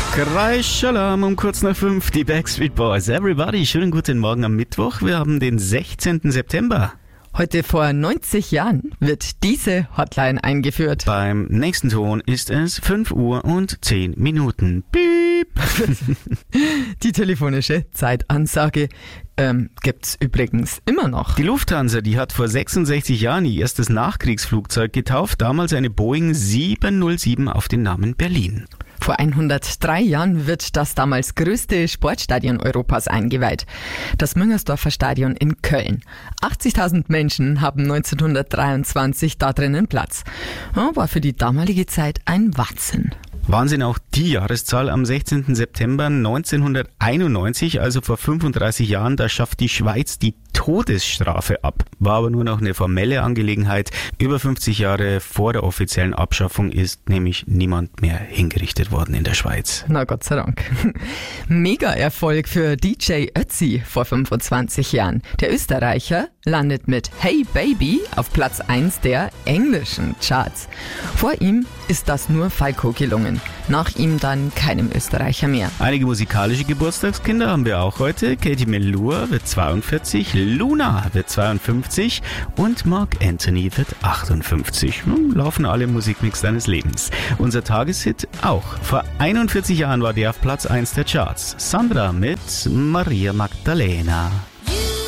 Kreischalam um kurz nach 5, die Backstreet Boys. Everybody, schönen guten Morgen am Mittwoch. Wir haben den 16. September. Heute vor 90 Jahren wird diese Hotline eingeführt. Beim nächsten Ton ist es 5 Uhr und 10 Minuten. Piep! Die telefonische Zeitansage gibt's übrigens immer noch. Die Lufthansa, die hat vor 66 Jahren ihr erstes Nachkriegsflugzeug getauft, damals eine Boeing 707 auf den Namen Berlin. Vor 103 Jahren wird das damals größte Sportstadion Europas eingeweiht. Das Müngersdorfer Stadion in Köln. 80.000 Menschen haben 1923 da drinnen Platz. War für die damalige Zeit ein Wahnsinn. Wahnsinn auch die Jahreszahl am 16. September 1991, also vor 35 Jahren, da schafft die Schweiz die Todesstrafe ab. War aber nur noch eine formelle Angelegenheit. Über 50 Jahre vor der offiziellen Abschaffung ist nämlich niemand mehr hingerichtet worden in der Schweiz. Na Gott sei Dank. Mega-Erfolg für DJ Ötzi vor 25 Jahren. Der Österreicher landet mit Hey Baby auf Platz 1 der englischen Charts. Vor ihm ist das nur Falco gelungen. Nach ihm dann keinem Österreicher mehr. Einige musikalische Geburtstagskinder haben wir auch heute. Katie Melua wird 42, Luna wird 52 und Mark Anthony wird 58. Laufen alle im Musikmix deines Lebens. Unser Tageshit auch. Vor 41 Jahren war der auf Platz 1 der Charts. Sandra mit Maria Magdalena.